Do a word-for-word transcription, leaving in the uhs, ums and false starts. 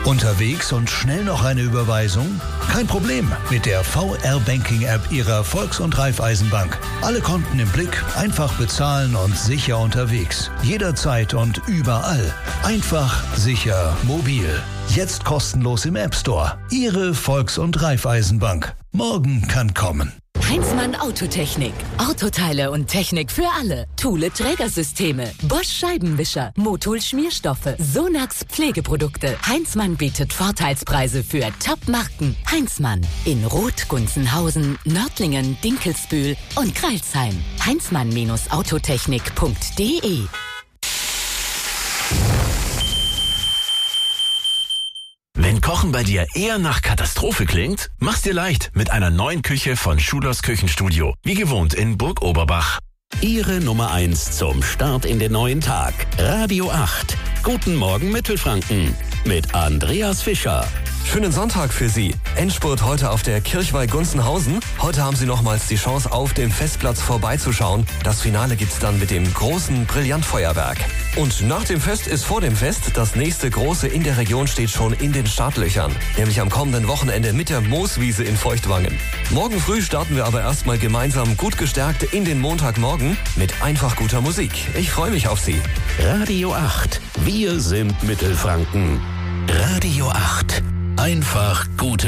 Unterwegs und schnell noch eine Überweisung? Kein Problem mit der V R-Banking-App Ihrer Volks- und Raiffeisenbank. Alle Konten im Blick, einfach bezahlen und sicher unterwegs. Jederzeit und überall. Einfach, sicher, mobil. Jetzt kostenlos im App Store. Ihre Volks- und Raiffeisenbank. Morgen kann kommen. Heinzmann Autotechnik. Autoteile und Technik für alle. Thule Trägersysteme. Bosch Scheibenwischer. Motul Schmierstoffe. Sonax Pflegeprodukte. Heinzmann bietet Vorteilspreise für Top-Marken. Heinzmann. In Roth, Gunzenhausen, Nördlingen, Dinkelsbühl und Kreilsheim. Heinzmann Autotechnik punkt de. Wenn Kochen bei dir eher nach Katastrophe klingt, mach's dir leicht mit einer neuen Küche von Schulers Küchenstudio. Wie gewohnt in Burg Oberbach. Ihre Nummer eins zum Start in den neuen Tag. Radio acht. Guten Morgen Mittelfranken. Mit Andreas Fischer. Schönen Sonntag für Sie. Endspurt heute auf der Kirchweih Gunzenhausen. Heute haben Sie nochmals die Chance, auf dem Festplatz vorbeizuschauen. Das Finale gibt's dann mit dem großen Brillantfeuerwerk. Und nach dem Fest ist vor dem Fest. Das nächste große in der Region steht schon in den Startlöchern. Nämlich am kommenden Wochenende mit der Mooswiese in Feuchtwangen. Morgen früh starten wir aber erstmal gemeinsam gut gestärkt in den Montagmorgen mit einfach guter Musik. Ich freue mich auf Sie. Radio acht. Wir sind Mittelfranken. Radio acht. Einfach gute